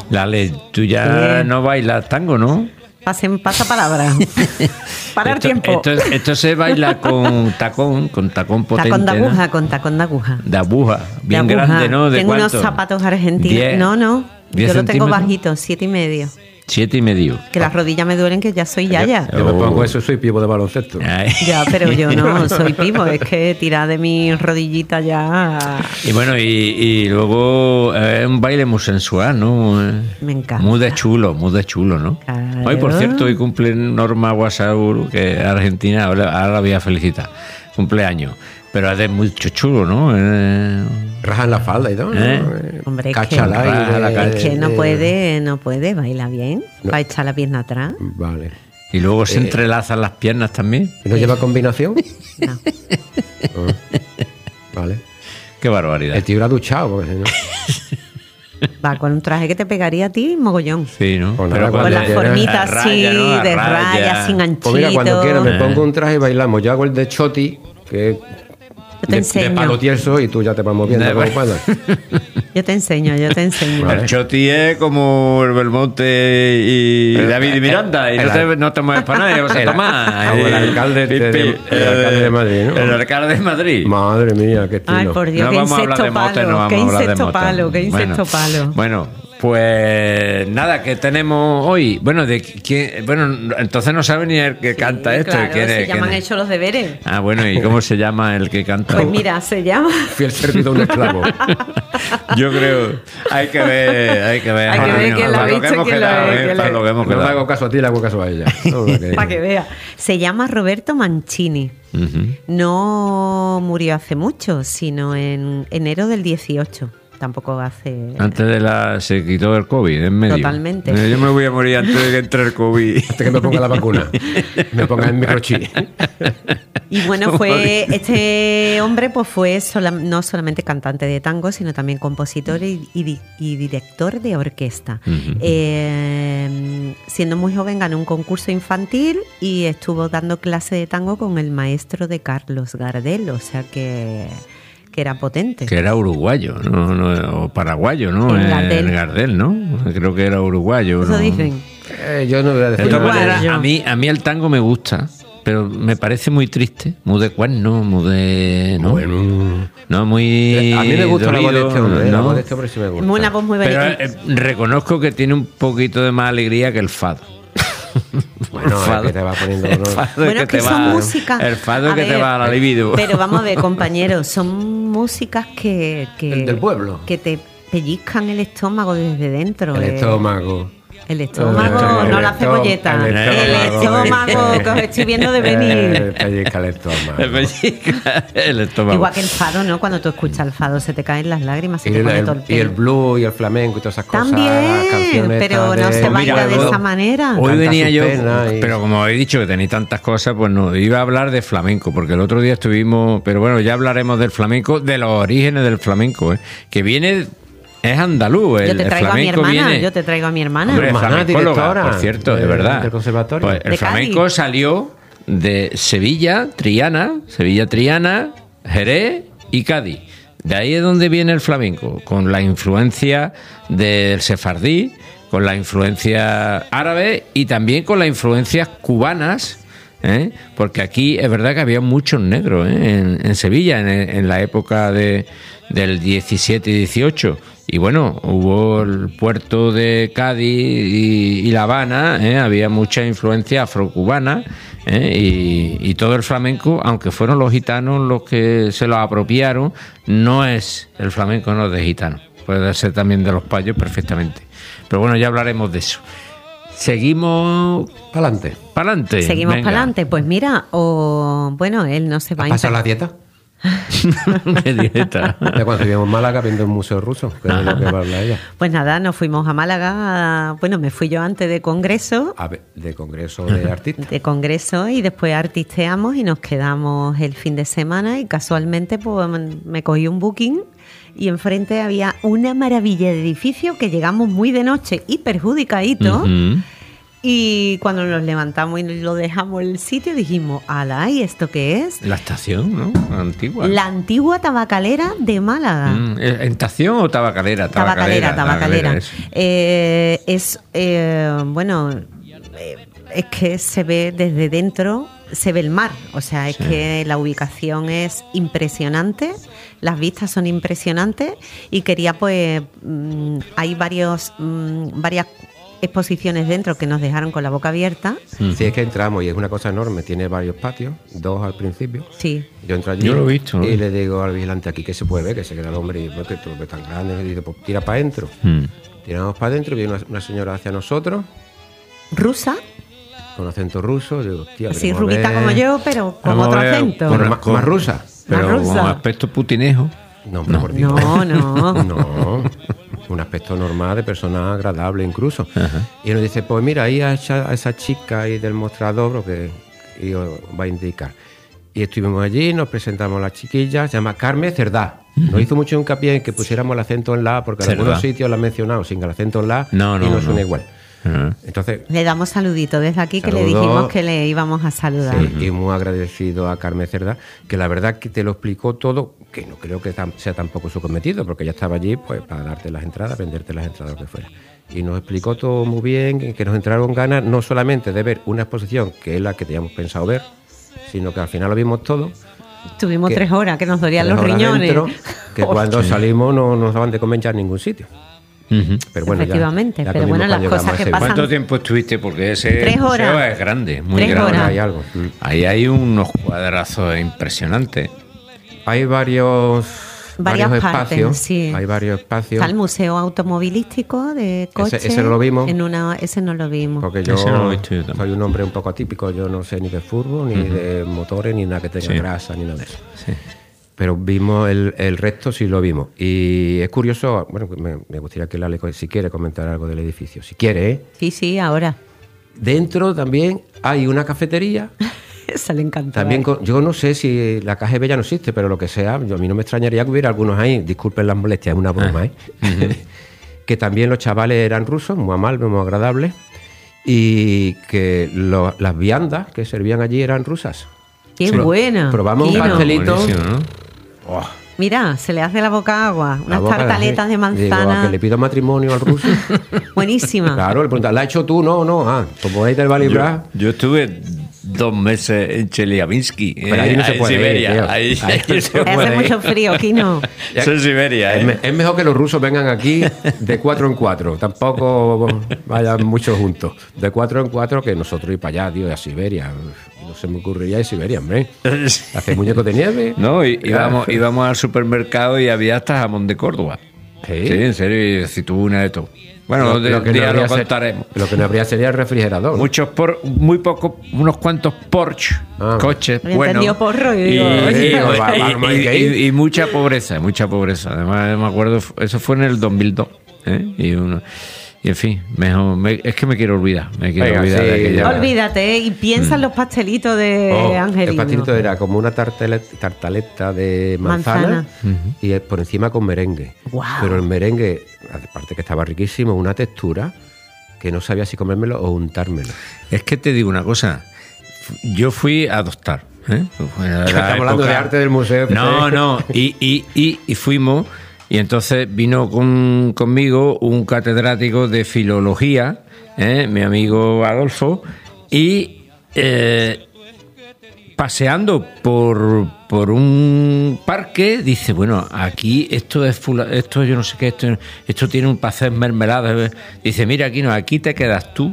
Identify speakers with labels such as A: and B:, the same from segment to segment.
A: Lale, tú ya no bailas tango, ¿no?
B: Pasa palabra. Para el tiempo.
A: Esto se baila con tacón potente.
B: Tacón de aguja,
A: ¿no?
B: con tacón de aguja.
A: De aguja, bien
B: de aguja.
A: grande, ¿no? ¿De
B: Tengo
A: cuánto?
B: unos zapatos argentinos.
A: 10,
B: No, yo lo tengo
A: centímetros.
B: bajito, 7,5.
A: 7,5.
B: Que las rodillas me duelen, que ya soy yaya.
C: Yo me pongo eso, soy pivo de baloncesto.
A: Ay.
B: Ya, pero yo no soy pivo, es que tirar de mi rodillita ya.
A: Y bueno, y luego es un baile muy sensual, ¿no?
B: Me encanta.
A: Muy de chulo, ¿no?
B: Claro.
A: Hoy, por cierto, hoy cumple Norma Guasaur, que es argentina, ahora la voy a felicitar. Cumpleaños. Pero es de mucho chulo, ¿no?
C: Rajan la falda y todo, ¿no?
B: Hombre,
C: Cacha al aire.
B: es que no puede bailar bien para echar la pierna atrás.
C: Vale.
A: Y luego se entrelazan las piernas también.
C: ¿Y no lleva combinación?
B: No.
C: Ah, vale.
A: Qué barbaridad.
C: El tío era duchado, porque si no...
B: Va con un traje que te pegaría a ti mogollón.
A: Sí, ¿no?
C: Con
A: Pero
C: nada,
B: Con las
C: cuando
B: formitas
A: a
B: así,
A: raya, ¿no? A
B: de
A: raya.
B: rayas, sin anchito.
C: Pues mira, cuando quiera me pongo un traje y bailamos. Yo hago el de choti, que es
B: Yo te
C: de
B: enseño.
C: palo tieso, y tú ya te vas moviendo
A: De-
C: como puedas.
B: Yo te enseño.
A: El Choti es como el Belmonte y David y Miranda, y no te mueves para nadie, José Tomás.
C: el alcalde de Madrid, ¿no?
A: El alcalde de Madrid.
C: Madre mía, qué estilo.
B: Ay, por Dios,
A: No
B: qué
A: vamos a hablar
B: insecto
A: de motes, no
B: palo,
A: vamos
B: qué
A: a hablar de
B: insecto
A: motes.
B: palo, qué insecto palo.
A: Bueno, pues nada, que tenemos hoy. Bueno, entonces no sabe ni el que canta esto.
B: Claro,
A: ¿Quién es?
B: si ya me han hecho los deberes.
A: Ah, bueno, ¿y cómo se llama el que canta?
B: Pues mira, se llama...
C: Fiel servidor, un esclavo.
A: Yo creo, hay que ver.
B: Hay que ver quién lo ha
A: Para lo que
B: visto,
A: hemos
B: quién lo ha
A: quedado,
B: visto,
A: para lo que hemos
C: No le
A: quedado.
C: hago caso a ti, le hago caso a ella.
B: Para que vea. Se llama Roberto Mancini.
A: Ujú.
B: No murió hace mucho, sino en enero del 18. Tampoco hace...
A: Antes se quitó el COVID en medio.
B: Totalmente.
A: Yo me voy a morir antes de que entre el COVID.
C: Hasta que me ponga la vacuna. Me ponga el microchip.
B: Y bueno, este hombre pues fue no solamente cantante de tango, sino también compositor y director de orquesta.
A: Ujú.
B: Siendo muy joven ganó un concurso infantil y estuvo dando clase de tango con el maestro de Carlos Gardel, o sea que era potente.
A: Que era uruguayo, no, o paraguayo, ¿no?
B: El Gardel.
A: El Gardel, ¿no? Creo que era uruguayo.
B: Eso
A: ¿no?
B: dicen.
C: Yo no voy a
A: De
C: decir
A: todas
B: Uruguayo.
A: maneras, a mí el tango me gusta, pero me parece muy triste, muy de cuerno, muy de... ¿no?
C: Bueno.
A: No, muy...
C: A mí me gusta la voz de este hombre. La
A: ¿no?
C: voz de este hombre sí me gusta.
B: Una voz muy
A: Pero
B: bonita.
A: reconozco que tiene un poquito de más alegría que el fado.
C: Bueno,
A: El
C: es que te va poniendo...
A: El fado
B: Bueno,
A: es
B: que
A: te
B: son
A: va-
B: músicas.
A: El fado
B: A
A: que te
B: ver,
A: va a la libido.
B: Pero vamos a ver, compañeros, son músicas que
C: El del pueblo.
B: que te pellizcan el estómago desde dentro.
C: El estómago.
B: El estómago,
C: El
B: no la
C: estómago,
B: cebolleta.
C: el
B: El estómago, que os estoy viendo de venir.
C: Pellizca el estómago.
A: El pellizca el estómago.
B: Igual que el fado, ¿no? Cuando tú escuchas el fado se te caen las lágrimas, se
C: Y
B: te pone
C: el,
B: todo el
C: y el
B: pelo.
C: blues y el flamenco y todas esas cosas.
B: También,
C: canciones
B: pero
C: estas
B: no se
C: de-
B: baila
A: Mira,
B: de
A: luego-
B: esa manera.
A: Hoy
C: Canta
A: venía
C: sus
A: yo,
C: penas y-
A: pero como he dicho que tenéis tantas cosas, pues no, iba a hablar de flamenco, porque el otro día estuvimos, pero bueno, ya hablaremos del flamenco, de los orígenes del flamenco, que viene, es andaluz,
B: Yo te
A: el
B: traigo a mi
A: flamenco
B: hermana,
A: viene...
B: yo te traigo a mi hermana.
A: Hombre,
C: Hermana,
A: flamencóloga,
C: directora
A: por cierto, de verdad.
C: del conservatorio.
A: Pues el
B: De
A: flamenco
B: Cádiz.
A: salió de Sevilla, Triana, Jerez y Cádiz. De ahí es donde viene el flamenco, con la influencia del sefardí, con la influencia árabe y también con las influencias cubanas, ¿eh? Porque aquí es verdad que había muchos negros, ¿eh? En Sevilla, en la época del 17 y 18. Y bueno, hubo el puerto de Cádiz y La Habana, había mucha influencia afrocubana, y todo el flamenco, aunque fueron los gitanos los que se lo apropiaron, el flamenco no es de gitanos, puede ser también de los payos perfectamente. Pero bueno, ya hablaremos de eso. Seguimos
C: Para adelante.
A: para adelante.
B: Seguimos para adelante. Pues mira, bueno, él no se va
C: ¿Has pasado la dieta?
A: Qué dieta.
C: De cuando estuvimos en Málaga viendo el Museo Ruso, que es de lo que va a hablar ella.
B: Pues nada, nos fuimos a Málaga. Bueno, me fui yo antes de congreso.
C: A ver, de congreso de artistas.
B: De congreso y después artisteamos y nos quedamos el fin de semana y casualmente pues me cogí un booking y enfrente había una maravilla de edificio que llegamos muy de noche y perjudicadito.
A: Ujú.
B: Y cuando nos levantamos y lo dejamos en el sitio, dijimos, ala, ¿y esto qué es?
A: La estación, ¿no? La antigua.
B: La antigua tabacalera de Málaga.
A: ¿Estación o tabacalera?
B: Tabacalera.
A: Eso.
B: Es que se ve desde dentro, se ve el mar. O sea, es que la ubicación es impresionante, las vistas son impresionantes y quería, pues, hay varias exposiciones dentro que nos dejaron con la boca abierta.
C: Sí, es que entramos y es una cosa enorme, tiene varios patios, 2 al principio.
B: Sí.
C: Yo entro allí.
A: Yo lo he visto, ¿no?
C: Y le digo al vigilante, aquí que se puede ver, que se queda el hombre y que tú ves tan grande, y dice, pues tira para adentro. Tiramos para adentro y viene una señora hacia nosotros.
B: ¿Rusa?
C: Con acento ruso, digo, hostia,
B: Sí,
C: venimos a
B: rubita
C: ver-
B: como yo, pero con
A: Vamos
B: otro
A: a ver,
B: acento.
C: Más rusa.
A: Pero
B: Más
A: con
B: rusa.
A: aspecto putinejo.
C: No, por Dios.
B: No.
C: No, un aspecto normal de persona agradable incluso. Y nos dice, pues mira, ahí a esa chica ahí del mostrador y os va a indicar. Y estuvimos allí, nos presentamos a la chiquilla, se llama Carmen Cerdá. Nos hizo mucho hincapié en que pusiéramos el acento en la, porque en
A: Cerdá.
C: algunos sitios la han mencionado sin el acento en la y no suena igual. Entonces,
B: Le damos saludito desde aquí, que le
C: Saludos.
B: dijimos que le íbamos a saludar.
C: sí, y muy agradecido a Carmen Cerdá, que la verdad que te lo explicó todo, que no creo que sea tampoco su cometido, porque ella estaba allí pues para darte las entradas, venderte las entradas, lo que fuera. Y nos explicó todo muy bien, que nos entraron ganas no solamente de ver una exposición, que es la que teníamos pensado ver, sino que al final lo vimos todo.
B: Tuvimos
C: Que-
B: 3 horas que nos dolían
C: 3
B: los
C: horas
B: riñones.
C: dentro, que cuando salimos no nos daban de comer ya en ningún sitio. Pero bueno,
B: Efectivamente,
C: ya
B: pero
C: comimos
B: bueno, las
C: cuando
B: cosas
C: llegamos a
B: que
C: ese
B: pasan-
A: ¿Cuánto tiempo estuviste? Porque ese
B: 3 horas.
A: museo es grande, muy
B: 3
A: grande.
B: horas.
C: Hay algo.
A: Ahí hay unos cuadrazos impresionantes.
C: Hay varios
B: Varias partes,
C: espacios.
B: sí.
C: Hay varios espacios.
B: Está el museo automovilístico de coches.
C: Ese no lo vimos.
B: Ese no lo vimos.
C: Porque yo
A: Ese no lo he visto yo tampoco.
C: soy un hombre un poco atípico, yo no sé ni de fútbol, ni de motores, ni nada que tenga
A: Sí.
C: grasa, ni nada de eso.
A: Sí.
C: Pero vimos el resto, sí lo vimos. Y es curioso, bueno, me gustaría que Lale, si quiere comentar algo del edificio. Si quiere, ¿eh?
B: Sí, ahora.
C: Dentro también hay una cafetería.
B: Se le encantó.
C: También yo no sé si la KGB ya no existe, pero lo que sea, a mí no me extrañaría que hubiera algunos ahí, disculpen las molestias, es una broma, ¿eh? Que también los chavales eran rusos, muy amables, muy agradables, y que las viandas que servían allí eran rusas.
B: Qué
C: Pro-
B: buena.
C: probamos un
B: Kino.
C: pastelito.
A: Buenísimo, ¿no?
C: Oh,
B: Mira, se le hace la boca agua.
C: la
B: Unas
C: boca
B: tartaletas de
C: digo, ¿a
B: manzana.
C: que le pido matrimonio al ruso?
B: Buenísima.
C: Claro, le preguntan, ¿la has hecho tú? No, como ahí te va a librar.
A: Yo estuve 2 meses en Chelyabinsk,
C: Pero ahí no se
A: en
C: puede ir,
A: Siberia.
C: tío.
A: Ahí
C: Ahí no se
B: Hace
C: puede.
B: mucho frío, Kino.
A: Eso es Siberia.
C: Es mejor que los rusos vengan aquí de 4 en 4. Tampoco vayan muchos juntos. De 4 en 4 que nosotros ir para allá, tío, a Siberia. No se me ocurriría ir a Siberia, hombre. Hacer muñecos de nieve.
A: No,
C: Claro.
A: íbamos al supermercado y había hasta jamón de Córdoba.
C: Sí.
A: En serio, y aceituna de todo. Bueno,
C: Lo
A: de
C: que no
A: día
C: habría
A: lo
C: ser-
A: contaremos.
C: Lo que no habría sería el refrigerador.
A: Muy pocos, unos cuantos Porsche,
C: Ah.
A: coches,
B: Me
A: bueno.
B: entendió porro y
A: y,
B: digo,
C: oye.
A: y mucha pobreza, mucha pobreza. Además, me acuerdo, eso fue en el 2002. Y en fin, es que me quiero olvidar. Me quiero
C: Venga,
A: olvidar
C: sí,
A: de aquella.
C: ya.
B: Olvídate, y piensa en los pastelitos de
C: Oh,
B: Angelino.
C: el pastelito era como una tartaleta de manzana, y por encima con merengue.
B: Guau.
C: Pero el merengue, aparte que estaba riquísimo, una textura que no sabía si comérmelo o untármelo.
A: Es que te digo una cosa. Yo fui a adoptar.
C: Estamos hablando de arte del museo.
A: No. Y fuimos. Y entonces vino conmigo un catedrático de filología, mi amigo Adolfo, y paseando por un parque, dice, bueno, aquí esto yo no sé qué, esto tiene un paseo mermelada. Dice, mira, aquí te quedas tú,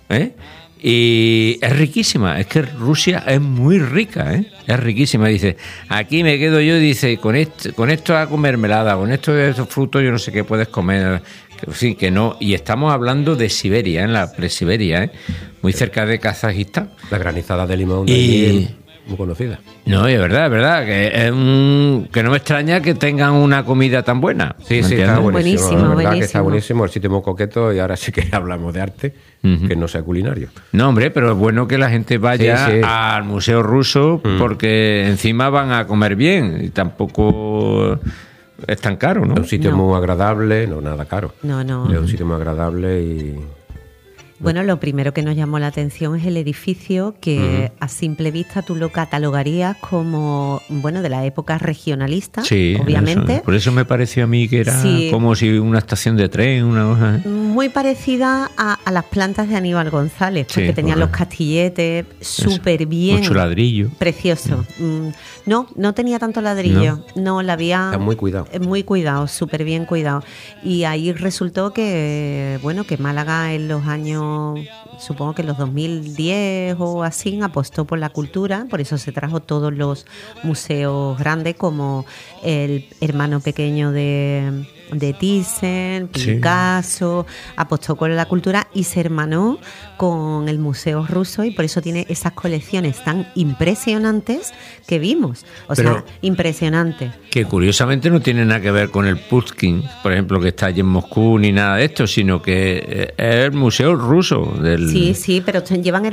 A: y es riquísima, es que Rusia es muy rica, es riquísima. Dice, aquí me quedo yo, dice, con esto hago mermelada, con estos frutos yo no sé qué puedes comer, sí, que no. Y estamos hablando de Siberia, en la Presiberia, muy cerca de Kazajistán.
C: La granizada de limón de
A: Y-
C: allí es muy conocida.
A: No, es verdad, que que no me extraña que tengan una comida tan buena.
C: Sí,
A: ¿me
C: sí,
A: entiendes?
C: está buenísimo.
B: Buenísimo,
C: La verdad que
B: buenísimo.
C: está buenísimo, el sitio muy coqueto y ahora sí que hablamos de arte, que no sea culinario.
A: No, hombre, pero es bueno que la gente vaya
C: Sí, sí.
A: al Museo Ruso porque encima van a comer bien y tampoco es tan caro, ¿no?
C: Es un sitio
B: No.
C: muy agradable, no nada caro.
B: No.
C: Es un sitio muy agradable y
B: Bueno, lo primero que nos llamó la atención es el edificio que a simple vista tú lo catalogarías como, bueno, de la época regionalista,
A: Sí,
B: obviamente.
A: Por eso me pareció a mí que era como si una estación de tren, una cosa.
B: Muy parecida a las plantas de Aníbal González, porque
A: Sí,
B: tenían los castilletes súper bien.
A: Mucho ladrillo.
B: Precioso. No tenía tanto ladrillo. No, la había...
C: Está muy cuidado.
B: Muy cuidado, súper bien cuidado. Y ahí resultó que, bueno, que Málaga en los años, supongo que en los 2010 o así, apostó por la cultura, por eso se trajo todos los museos grandes, como el hermano pequeño de Thyssen, Picasso, apostó con la cultura y se hermanó con el Museo Ruso, y por eso tiene esas colecciones tan impresionantes que vimos. Sea, impresionante.
A: Que curiosamente no tiene nada que ver con el Pushkin, por ejemplo, que está allí en Moscú, ni nada de esto, sino que es el Museo Ruso del...
B: Sí, pero llevan